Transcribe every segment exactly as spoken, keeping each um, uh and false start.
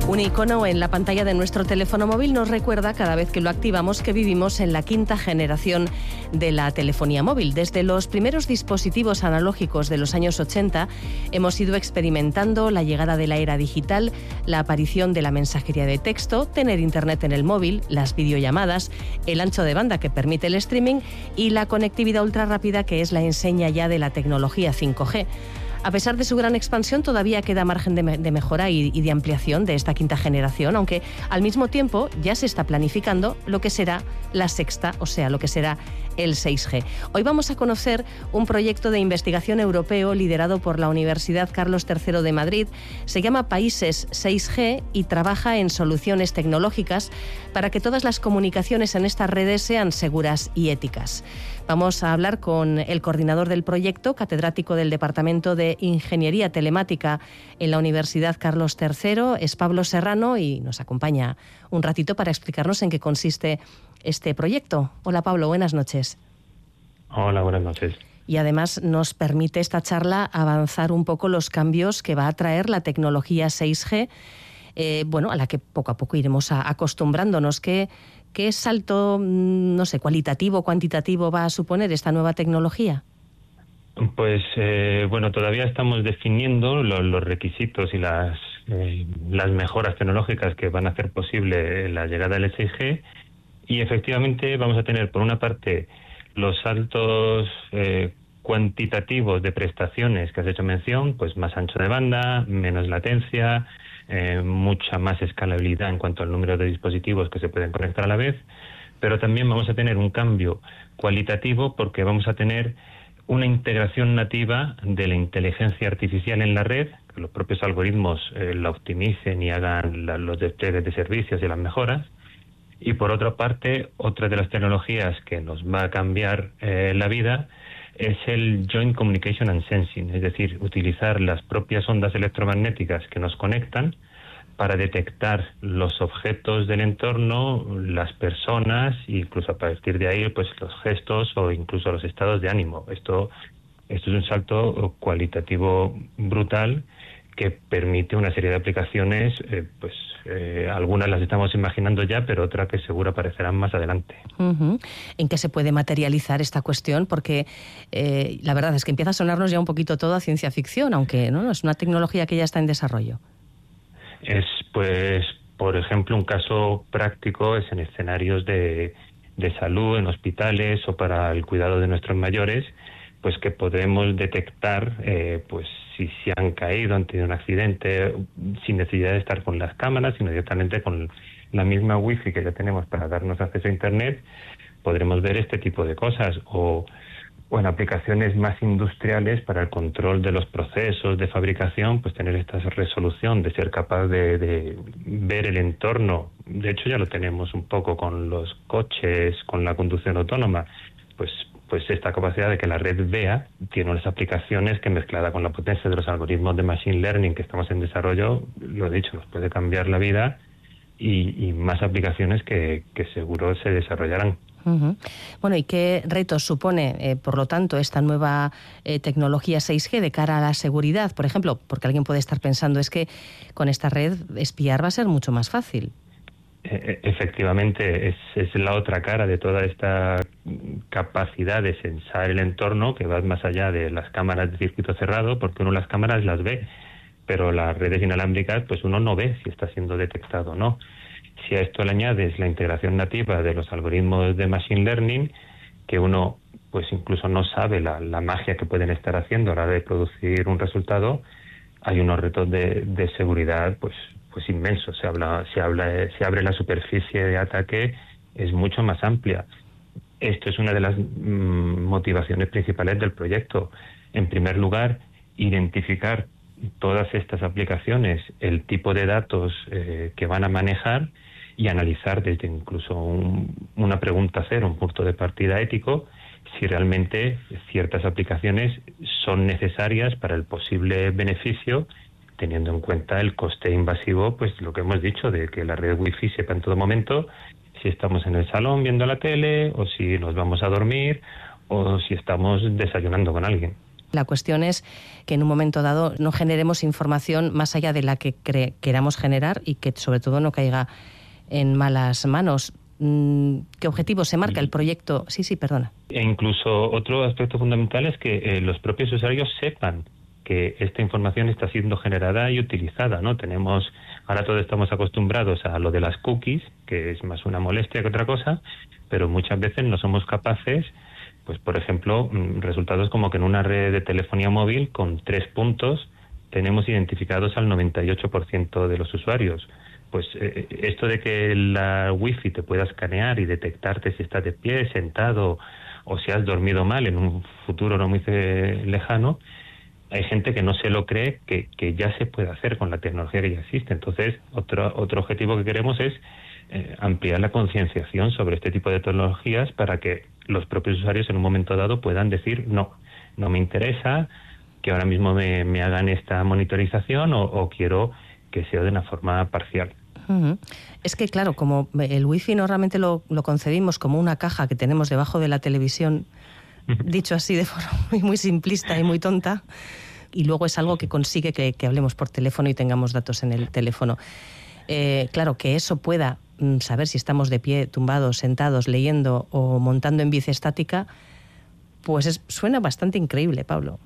Un icono en la pantalla de nuestro teléfono móvil nos recuerda cada vez que lo activamos que vivimos en la quinta generación de la telefonía móvil. Desde los primeros dispositivos analógicos de los años ochenta hemos ido experimentando la llegada de la era digital, la aparición de la mensajería de texto, tener internet en el móvil, las videollamadas, el ancho de banda que permite el streaming y la conectividad ultra rápida que es la enseña ya de la tecnología cinco G. A pesar de su gran expansión, todavía queda margen de, me- de mejora y, y de ampliación de esta quinta generación, aunque al mismo tiempo ya se está planificando lo que será la sexta, o sea, lo que será el seis G. Hoy vamos a conocer un proyecto de investigación europeo liderado por la Universidad Carlos tercero de Madrid. Se llama Países seis G y trabaja en soluciones tecnológicas para que todas las comunicaciones en estas redes sean seguras y éticas. Vamos a hablar con el coordinador del proyecto, catedrático del Departamento de Ingeniería Telemática en la Universidad Carlos tercero, es Pablo Serrano, y nos acompaña un ratito para explicarnos en qué consiste este proyecto. Hola Pablo, buenas noches. Hola, buenas noches. Y además nos permite esta charla avanzar un poco los cambios que va a traer la tecnología seis G, eh, bueno, a la que poco a poco iremos a, acostumbrándonos. ¿Qué, qué salto, no sé, cualitativo, cuantitativo va a suponer esta nueva tecnología? Pues eh, bueno, todavía estamos definiendo lo, los requisitos y las, eh, las mejoras tecnológicas que van a hacer posible la llegada del seis G, y efectivamente vamos a tener por una parte los saltos eh, cuantitativos de prestaciones que has hecho mención, pues más ancho de banda, menos latencia, eh, mucha más escalabilidad en cuanto al número de dispositivos que se pueden conectar a la vez, pero también vamos a tener un cambio cualitativo porque vamos a tener una integración nativa de la inteligencia artificial en la red, que los propios algoritmos eh, la optimicen y hagan la, los despliegues de servicios y las mejoras. Y por otra parte, otra de las tecnologías que nos va a cambiar eh, la vida es el Joint Communication and Sensing, es decir, utilizar las propias ondas electromagnéticas que nos conectan para detectar los objetos del entorno, las personas, e incluso a partir de ahí pues los gestos o incluso los estados de ánimo. Esto, esto es un salto cualitativo brutal que permite una serie de aplicaciones, eh, pues eh, algunas las estamos imaginando ya, pero otras que seguro aparecerán más adelante. Uh-huh. ¿En qué se puede materializar esta cuestión? Porque eh, la verdad es que empieza a sonarnos ya un poquito todo a ciencia ficción, aunque no, es una tecnología que ya está en desarrollo. Es, pues, por ejemplo, un caso práctico es en escenarios de, de salud, en hospitales o para el cuidado de nuestros mayores, pues que podemos detectar, eh, pues, si se han caído, han tenido un accidente, sin necesidad de estar con las cámaras, sino directamente con la misma wifi que ya tenemos para darnos acceso a internet, podremos ver este tipo de cosas. O o en aplicaciones más industriales para el control de los procesos de fabricación, pues tener esta resolución de ser capaz de, de ver el entorno. De hecho ya lo tenemos un poco con los coches, con la conducción autónoma, pues pues esta capacidad de que la red vea tiene unas aplicaciones que, mezclada con la potencia de los algoritmos de machine learning que estamos en desarrollo, lo he dicho, nos puede cambiar la vida, y, y más aplicaciones que, que seguro se desarrollarán. Uh-huh. Bueno, ¿y qué retos supone, eh, por lo tanto, esta nueva eh, tecnología seis G de cara a la seguridad? Por ejemplo, porque alguien puede estar pensando, es que con esta red espiar va a ser mucho más fácil. Efectivamente, es, es la otra cara de toda esta capacidad de sensar el entorno, que va más allá de las cámaras de circuito cerrado, porque uno las cámaras las ve, pero las redes inalámbricas, pues uno no ve si está siendo detectado o no. Si a esto le añades la integración nativa de los algoritmos de machine learning, que uno pues incluso no sabe la, la magia que pueden estar haciendo a la hora de producir un resultado, hay unos retos de, de seguridad pues pues inmensos. Se habla, se habla, se abre la superficie de ataque, es mucho más amplia. Esto es una de las mmm, motivaciones principales del proyecto. En primer lugar, identificar todas estas aplicaciones, el tipo de datos eh, que van a manejar, y analizar desde incluso un, una pregunta cero, un punto de partida ético, si realmente ciertas aplicaciones son necesarias para el posible beneficio, teniendo en cuenta el coste invasivo, pues lo que hemos dicho, de que la red wifi sepa en todo momento si estamos en el salón viendo la tele, o si nos vamos a dormir, o si estamos desayunando con alguien. La cuestión es que en un momento dado no generemos información más allá de la que cre- queramos generar y que sobre todo no caiga en malas manos. ¿Qué objetivo se marca el proyecto? Sí, sí, perdona. E incluso otro aspecto fundamental es que eh, los propios usuarios sepan que esta información está siendo generada y utilizada, ¿no? Tenemos, ahora todos estamos acostumbrados a lo de las cookies, que es más una molestia que otra cosa, pero muchas veces no somos capaces, pues por ejemplo, resultados como que en una red de telefonía móvil con tres puntos tenemos identificados al noventa y ocho por ciento de los usuarios. Pues eh, esto de que la wifi te pueda escanear y detectarte si estás de pie, sentado o si has dormido mal en un futuro no muy eh, lejano, hay gente que no se lo cree que, que ya se puede hacer con la tecnología que ya existe. Entonces, otro, otro objetivo que queremos es eh, ampliar la concienciación sobre este tipo de tecnologías para que los propios usuarios en un momento dado puedan decir no, no me interesa que ahora mismo me, me hagan esta monitorización o, o quiero que sea de una forma parcial. Uh-huh. Es que, claro, como el wifi normalmente lo, lo concebimos como una caja que tenemos debajo de la televisión, dicho así de forma muy, muy simplista y muy tonta, y luego es algo que consigue que, que hablemos por teléfono y tengamos datos en el teléfono. Eh, claro, que eso pueda mm, saber si estamos de pie, tumbados, sentados, leyendo o montando en bici estática, pues es, suena bastante increíble, Pablo.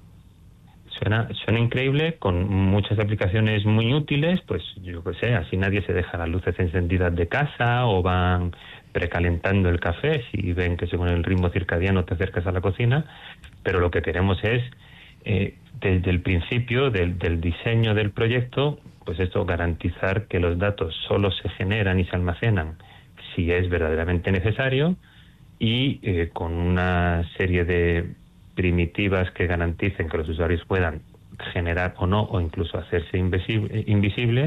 Suena, suena increíble, con muchas aplicaciones muy útiles, pues yo qué sé, así nadie se deja las luces encendidas de casa o van precalentando el café si ven que según el ritmo circadiano te acercas a la cocina, pero lo que queremos es, eh, desde el principio del, del diseño del proyecto, pues esto, garantizar que los datos solo se generan y se almacenan si es verdaderamente necesario y eh, con una serie de primitivas que garanticen que los usuarios puedan generar o no, o incluso hacerse invisibles,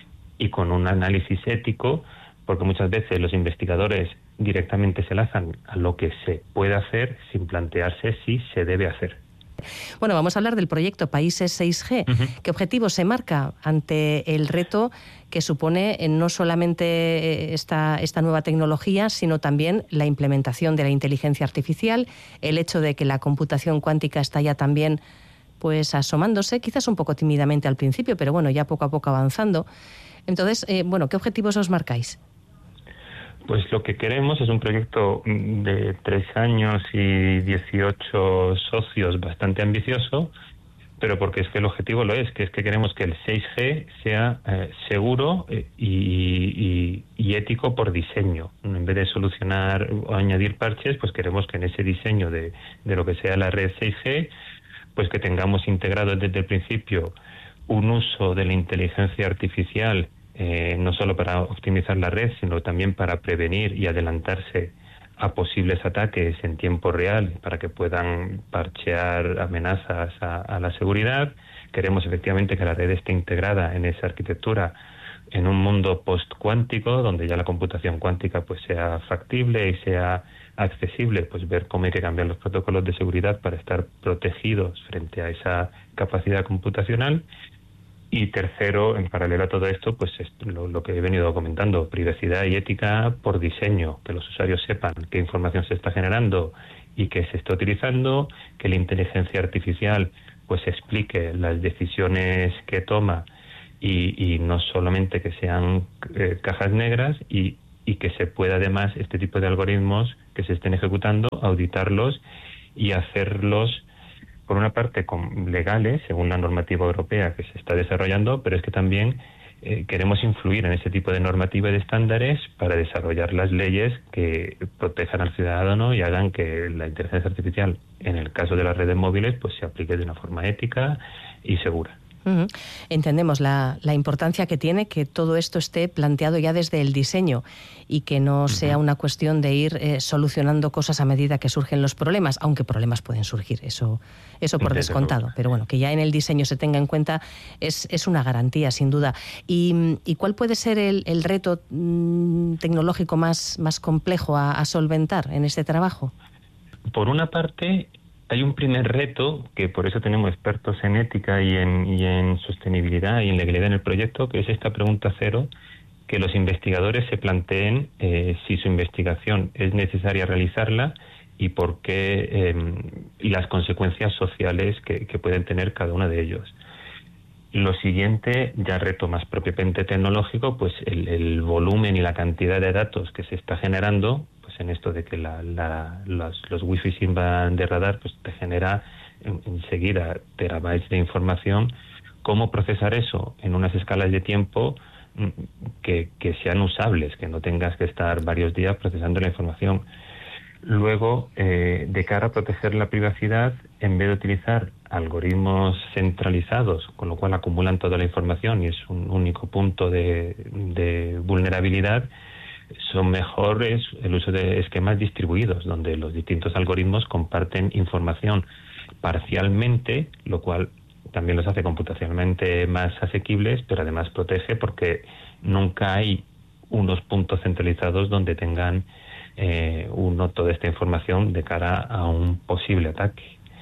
y con un análisis ético, porque muchas veces los investigadores directamente se lanzan a lo que se puede hacer sin plantearse si se debe hacer. Bueno, vamos a hablar del proyecto Países seis G. Uh-huh. ¿Qué objetivo se marca ante el reto que supone no solamente esta, esta nueva tecnología, sino también la implementación de la inteligencia artificial, el hecho de que la computación cuántica está ya también pues asomándose, quizás un poco tímidamente al principio, pero bueno, ya poco a poco avanzando? Entonces, eh, bueno, ¿qué objetivos os marcáis? Pues lo que queremos es un proyecto de tres años y dieciocho socios bastante ambicioso, pero porque es que el objetivo lo es, que es que queremos que el seis G sea eh, seguro y, y, y ético por diseño. En vez de solucionar o añadir parches, pues queremos que en ese diseño de, de lo que sea la red seis G, pues que tengamos integrado desde el principio un uso de la inteligencia artificial, Eh, no solo para optimizar la red, sino también para prevenir y adelantarse a posibles ataques en tiempo real, para que puedan parchear amenazas a, a la seguridad. Queremos efectivamente que la red esté integrada en esa arquitectura en un mundo post-cuántico, donde ya la computación cuántica pues sea factible y sea accesible, pues ver cómo hay que cambiar los protocolos de seguridad para estar protegidos frente a esa capacidad computacional. Y tercero, en paralelo a todo esto, pues es lo, lo que he venido comentando, privacidad y ética por diseño, que los usuarios sepan qué información se está generando y qué se está utilizando, que la inteligencia artificial pues explique las decisiones que toma y, y no solamente que sean eh, cajas negras, y, y que se pueda además este tipo de algoritmos que se estén ejecutando, auditarlos y hacerlos, por una parte, con legales, según la normativa europea que se está desarrollando, pero es que también eh, queremos influir en ese tipo de normativa y de estándares para desarrollar las leyes que protejan al ciudadano y hagan que la inteligencia artificial, en el caso de las redes móviles, pues se aplique de una forma ética y segura. Uh-huh. Entendemos la, la importancia que tiene que todo esto esté planteado ya desde el diseño y que no uh-huh. sea una cuestión de ir eh, solucionando cosas a medida que surgen los problemas, aunque problemas pueden surgir, eso, eso por desde descontado, luego. Pero bueno, que ya en el diseño se tenga en cuenta es, es una garantía, sin duda. ¿Y, y cuál puede ser el, el reto mmm, tecnológico más, más complejo a, a solventar en este trabajo? Por una parte, hay un primer reto, que por eso tenemos expertos en ética y en, y en sostenibilidad y en legalidad en el proyecto, que es esta pregunta cero, que los investigadores se planteen eh, si su investigación es necesaria realizarla y por qué eh, y las consecuencias sociales que, que pueden tener cada uno de ellos. Lo siguiente, ya reto más propiamente tecnológico, pues el, el volumen y la cantidad de datos que se está generando, pues en esto de que la, la, los, los wifi sin banda de radar, pues te genera en, enseguida terabytes de información. Cómo procesar eso en unas escalas de tiempo que, que sean usables, que no tengas que estar varios días procesando la información. Luego, eh, de cara a proteger la privacidad, en vez de utilizar algoritmos centralizados, con lo cual acumulan toda la información y es un único punto de, de vulnerabilidad, son mejores el uso de esquemas distribuidos, donde los distintos algoritmos comparten información parcialmente, lo cual también los hace computacionalmente más asequibles, pero además protege porque nunca hay unos puntos centralizados donde tengan eh, uno toda esta información de cara a un posible ataque.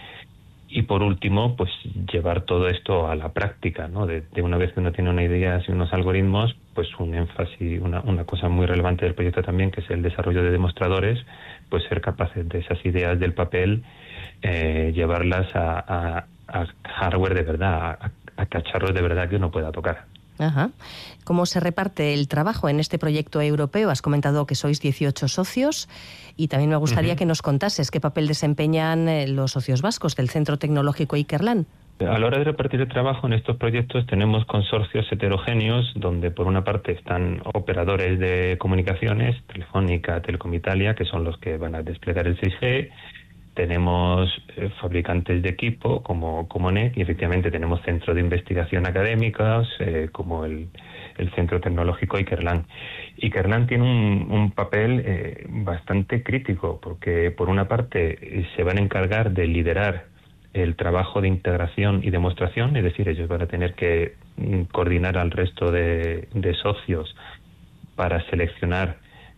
Y por último, pues llevar todo esto a la práctica, ¿no? De, de una vez que uno tiene una idea y unos algoritmos, pues un énfasis, una, una cosa muy relevante del proyecto también, que es el desarrollo de demostradores, pues ser capaces de esas ideas del papel, eh, llevarlas a, a, a hardware de verdad, a, a cacharros de verdad que uno pueda tocar. Ajá. ¿Cómo se reparte el trabajo en este proyecto europeo? Has comentado que sois dieciocho socios y también me gustaría uh-huh. que nos contases qué papel desempeñan los socios vascos del Centro Tecnológico Ikerlan. A la hora de repartir el trabajo en estos proyectos tenemos consorcios heterogéneos donde por una parte están operadores de comunicaciones, Telefónica, Telecom Italia, que son los que van a desplegar el seis G. Tenemos eh, fabricantes de equipo como, como N E C y efectivamente tenemos centros de investigación académicos eh, como el, el Centro Tecnológico Ikerlan. Ikerlan tiene un, un papel eh, bastante crítico porque por una parte eh, se van a encargar de liderar el trabajo de integración y demostración, es decir, ellos van a tener que mm, coordinar al resto de, de socios para seleccionar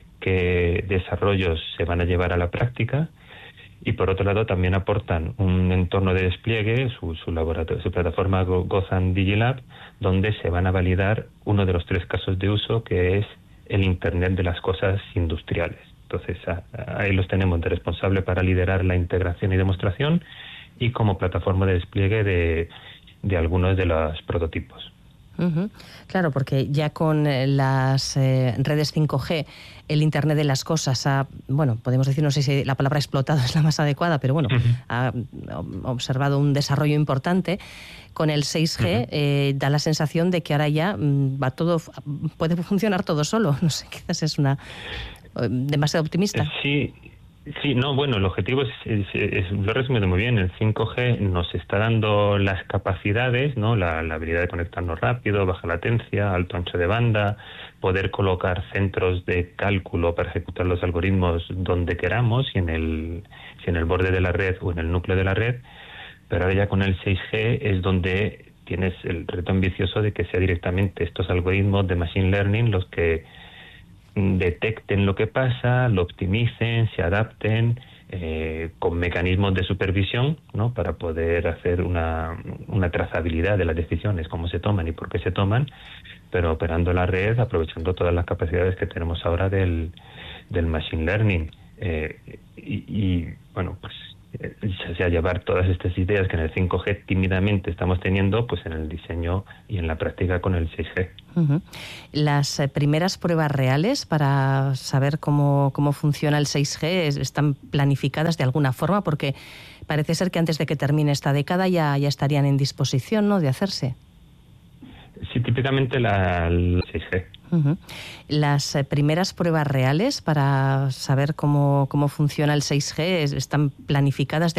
qué desarrollos se van a llevar a la práctica. Y por otro lado también aportan un entorno de despliegue, su, su laboratorio, su plataforma Gotham DigiLab, donde se van a validar uno de los tres casos de uso, que es el Internet de las cosas industriales. Entonces ahí los tenemos de responsable para liderar la integración y demostración y como plataforma de despliegue de, de algunos de los prototipos. Uh-huh. Claro, porque ya con las eh, redes cinco G, el Internet de las cosas ha, bueno, podemos decir, no sé si la palabra explotado es la más adecuada, pero bueno, uh-huh. ha observado un desarrollo importante. Con el seis G uh-huh. eh, da la sensación de que ahora ya va todo, puede funcionar todo solo. No sé, quizás es una eh, demasiado optimista. Sí. Sí, no, bueno, el objetivo es, es, es, lo he resumido muy bien, el cinco G nos está dando las capacidades, ¿no? La, la habilidad de conectarnos rápido, baja latencia, alto ancho de banda, poder colocar centros de cálculo para ejecutar los algoritmos donde queramos, si en el, si en el borde de la red o en el núcleo de la red, pero ahora ya con el seis G es donde tienes el reto ambicioso de que sea directamente estos algoritmos de machine learning los que detecten lo que pasa, lo optimicen, se adapten eh, con mecanismos de supervisión, ¿no? Para poder hacer una, una trazabilidad de las decisiones, cómo se toman y por qué se toman, pero operando la red, aprovechando todas las capacidades que tenemos ahora del, del machine learning. Eh, y, y, bueno, pues o sea, llevar todas estas ideas que en el cinco G tímidamente estamos teniendo, pues en el diseño y en la práctica con el seis G. Uh-huh. Las eh, primeras pruebas reales para saber cómo, cómo funciona el seis G están planificadas de alguna forma, porque parece ser que antes de que termine esta década ya, ya estarían en disposición, ¿no?, de hacerse. Sí, típicamente la, el seis G. Uh-huh. Las eh, primeras pruebas reales para saber cómo, cómo funciona el seis G están planificadas de